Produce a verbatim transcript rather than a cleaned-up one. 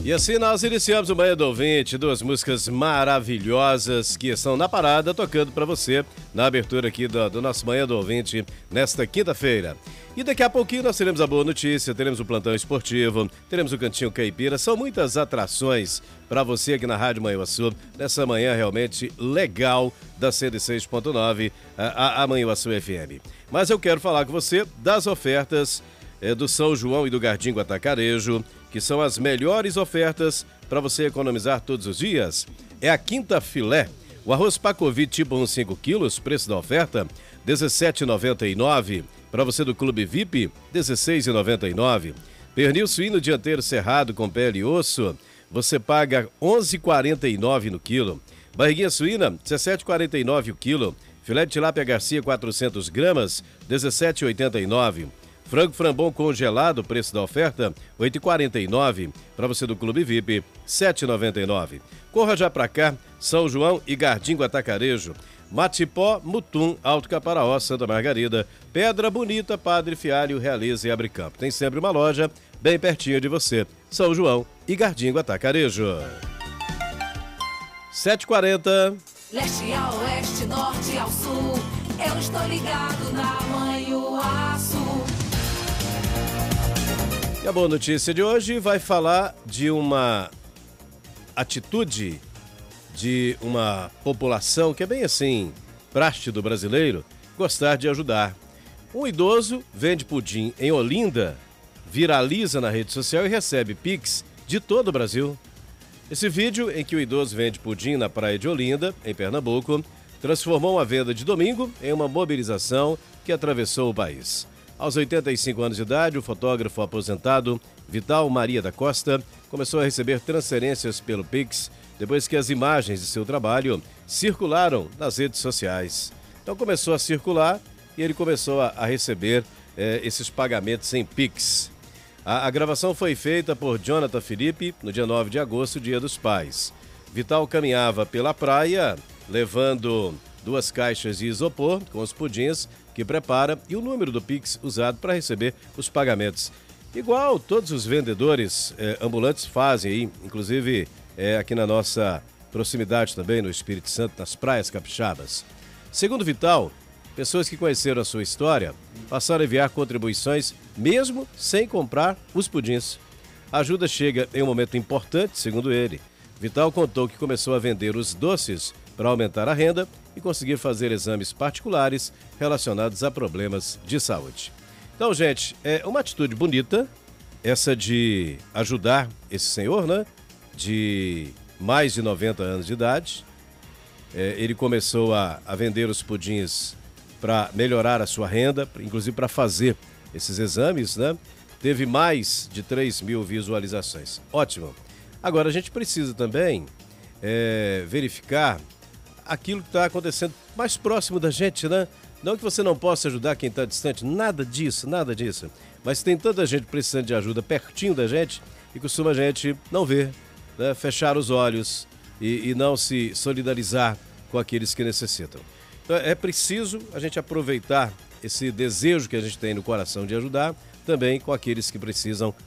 E assim nós iniciamos o Manhã do Ouvinte, duas músicas maravilhosas que estão na parada, tocando para você na abertura aqui do, do nosso Manhã do Ouvinte nesta quinta-feira. E daqui a pouquinho nós teremos a boa notícia, teremos o plantão esportivo, teremos o Cantinho Caipira, são muitas atrações para você aqui na Rádio Manhuaçu, nessa manhã realmente legal da cento e seis ponto nove, a, a Manhuaçu F M. Mas eu quero falar com você das ofertas é, do São João e do Gardingo Atacarejo, que são as melhores ofertas para você economizar todos os dias. É a Quinta Filé. O arroz Pacovi tipo um cinco quilos, preço da oferta, dezessete reais e noventa e nove centavos. Para você do Clube V I P, dezesseis reais e noventa e nove centavos. Pernil suíno dianteiro cerrado com pele e osso, você paga onze reais e quarenta e nove centavos no quilo. Barriguinha suína, dezessete reais e quarenta e nove centavos o quilo. Filé de tilápia Garcia, quatrocentas gramas, dezessete reais e oitenta e nove centavos. Frango frambom congelado, preço da oferta, oito reais e quarenta e nove centavos. Para você do Clube V I P, sete reais e noventa e nove centavos. Corra já pra cá, São João e Gardingo Atacarejo. Matipó, Mutum, Alto Caparaó, Santa Margarida, Pedra Bonita, Padre Fialho, Realiza e Abricampo. Tem sempre uma loja bem pertinho de você. São João e Gardingo Atacarejo. sete e quarenta. Leste a oeste, norte ao sul, eu estou ligado na Manhuaçu. E a boa notícia de hoje vai falar de uma atitude de uma população que é bem assim, praxe do brasileiro, gostar de ajudar. Um idoso vende pudim em Olinda, viraliza na rede social e recebe Pix de todo o Brasil. Esse vídeo em que o idoso vende pudim na praia de Olinda, em Pernambuco, transformou uma venda de domingo em uma mobilização que atravessou o país. Aos oitenta e cinco anos de idade, o fotógrafo aposentado Vital Maria da Costa começou a receber transferências pelo Pix depois que as imagens de seu trabalho circularam nas redes sociais. Então começou a circular e ele começou a, a receber eh, esses pagamentos em Pix. A, a gravação foi feita por Jonathan Felipe no dia nove de agosto, dia dos pais. Vital caminhava pela praia levando duas caixas de isopor com os pudins que prepara e o número do Pix usado para receber os pagamentos. Igual todos os vendedores eh, ambulantes fazem aí, inclusive eh, aqui na nossa proximidade também, no Espírito Santo, nas praias capixabas. Segundo Vital, pessoas que conheceram a sua história passaram a enviar contribuições mesmo sem comprar os pudins. A ajuda chega em um momento importante, segundo ele. Vital contou que começou a vender os doces para aumentar a renda e conseguir fazer exames particulares relacionados a problemas de saúde. Então, gente, é uma atitude bonita, essa de ajudar esse senhor, né? De mais de noventa anos de idade. É, ele começou a, a vender os pudins para melhorar a sua renda, inclusive para fazer esses exames, né? Teve mais de três mil visualizações. Ótimo. Agora, a gente precisa também é, verificar aquilo que está acontecendo mais próximo da gente, né? Não que você não possa ajudar quem está distante, nada disso, nada disso. Mas tem tanta gente precisando de ajuda pertinho da gente e costuma a gente não ver, né? Fechar os olhos e, e não se solidarizar com aqueles que necessitam. Então é preciso a gente aproveitar esse desejo que a gente tem no coração de ajudar também com aqueles que precisam